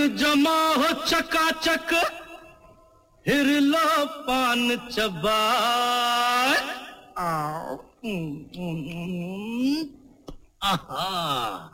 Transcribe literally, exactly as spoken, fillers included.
जमा हो चकाचक फिर लो पान चबाए। आहा